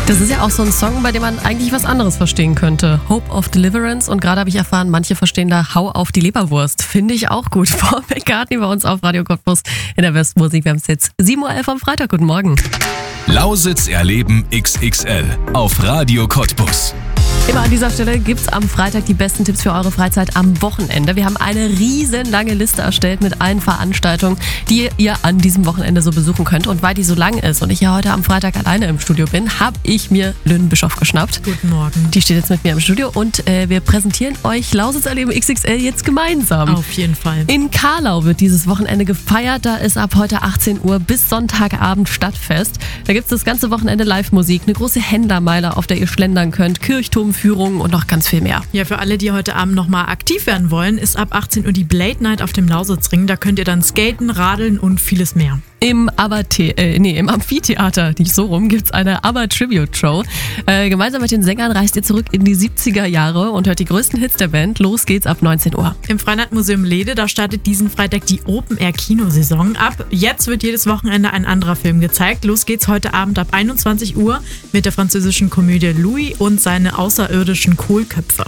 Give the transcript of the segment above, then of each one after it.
Das ist ja auch so ein Song, bei dem man eigentlich was anderes verstehen könnte. Hope of Deliverance. Und gerade habe ich erfahren, manche verstehen da Hau auf die Leberwurst. Finde ich auch gut. Paul McCartney bei uns auf Radio Cottbus in der Westmusik. Wir haben es jetzt 7.11 Uhr am Freitag. Guten Morgen. Lausitz erleben XXL auf Radio Cottbus. Immer an dieser Stelle gibt's am Freitag die besten Tipps für eure Freizeit am Wochenende. Wir haben eine riesenlange Liste erstellt mit allen Veranstaltungen, die ihr an diesem Wochenende so besuchen könnt. Und weil die so lang ist und ich ja heute am Freitag alleine im Studio bin, habe ich mir Lynn Bischoff geschnappt. Guten Morgen. Die steht jetzt mit mir im Studio und wir präsentieren euch Lausitz erleben XXL jetzt gemeinsam. Auf jeden Fall. In Karlau wird dieses Wochenende gefeiert. Da ist ab heute 18 Uhr bis Sonntagabend Stadtfest. Da gibt's das ganze Wochenende Live-Musik, eine große Händlermeile, auf der ihr schlendern könnt, Kirchturmführungen und noch ganz viel mehr. Ja, für alle, die heute Abend nochmal aktiv werden wollen, ist ab 18 Uhr die Blade Night auf dem Lausitzring. Da könnt ihr dann skaten, radeln und vieles mehr. Im Amphitheater, nicht so rum, gibt's eine ABBA-Tribute-Show. Gemeinsam mit den Sängern reist ihr zurück in die 70er Jahre und hört die größten Hits der Band. Los geht's ab 19 Uhr. Im Freilandmuseum Lede, da startet diesen Freitag die Open-Air-Kinosaison. Ab jetzt wird jedes Wochenende ein anderer Film gezeigt. Los geht's heute Abend ab 21 Uhr mit der französischen Komödie Louis und seine außerirdischen Kohlköpfe.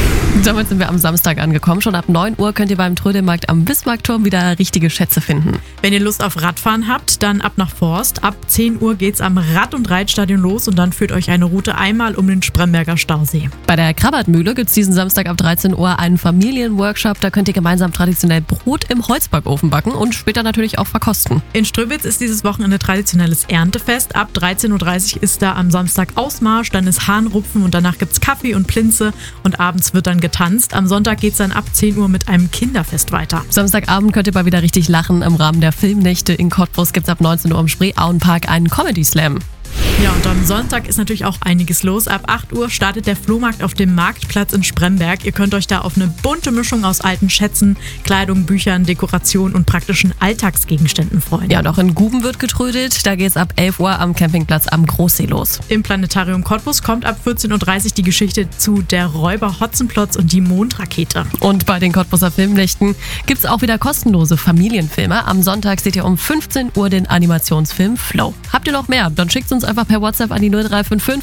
Damit sind wir am Samstag angekommen. Schon ab 9 Uhr könnt ihr beim Trödelmarkt am Bismarckturm wieder richtige Schätze finden. Wenn ihr Lust auf Radfahren habt, dann ab nach Forst. Ab 10 Uhr geht's am Rad- und Reitstadion los und dann führt euch eine Route einmal um den Spremberger Stausee. Bei der Krabbertmühle gibt's diesen Samstag ab 13 Uhr einen Familienworkshop. Da könnt ihr gemeinsam traditionell Brot im Holzbackofen backen und später natürlich auch verkosten. In Ströbitz ist dieses Wochenende traditionelles Erntefest. Ab 13.30 Uhr ist da am Samstag Ausmarsch, dann ist Hahnrupfen und danach gibt's Kaffee und Plinze und abends wird dann getanzt. Am Sonntag geht's dann ab 10 Uhr mit einem Kinderfest weiter. Samstagabend könnt ihr mal wieder richtig lachen. Im Rahmen der Filmnächte in Cottbus gibt's ab 19 Uhr im Spree-Auenpark einen Comedy-Slam. Ja, und am Sonntag ist natürlich auch einiges los. Ab 8 Uhr startet der Flohmarkt auf dem Marktplatz in Spremberg. Ihr könnt euch da auf eine bunte Mischung aus alten Schätzen, Kleidung, Büchern, Dekoration und praktischen Alltagsgegenständen freuen. Ja, und auch in Guben wird getrödelt. Da geht's ab 11 Uhr am Campingplatz am Großsee los. Im Planetarium Cottbus kommt ab 14.30 Uhr die Geschichte zu Der Räuber Hotzenplotz und die Mondrakete. Und bei den Cottbuser Filmnächten gibt's auch wieder kostenlose Familienfilme. Am Sonntag seht ihr um 15 Uhr den Animationsfilm Flow. Habt ihr noch mehr? Dann schickt uns einfach per WhatsApp an die 0355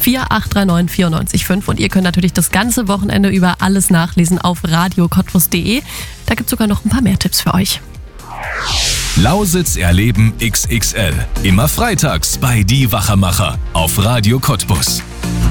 4839 94,5 und ihr könnt natürlich das ganze Wochenende über alles nachlesen auf radiocottbus.de. Da gibt's sogar noch ein paar mehr Tipps für euch. Lausitz erleben XXL. Immer freitags bei Die Wachermacher auf Radio Cottbus.